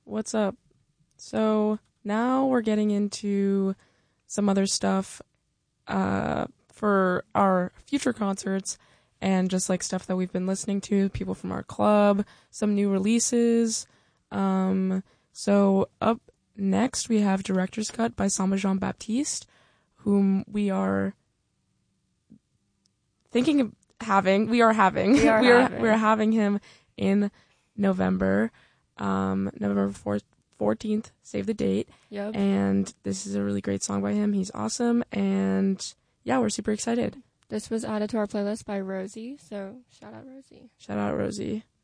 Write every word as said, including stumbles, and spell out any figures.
what's up? So now we're getting into some other stuff uh, for our future concerts and just like stuff that we've been listening to, people from our club, some new releases. Um, so up next we have Director's Cut by Samba Jean Baptiste, whom we are thinking of having. We are having. We are we are having. we are having him in November. Um, November fourteenth, save the date. Yep. And this is a really great song by him. He's awesome. And yeah, we're super excited. This was added to our playlist by Rosie, so shout out Rosie. Shout out Rosie.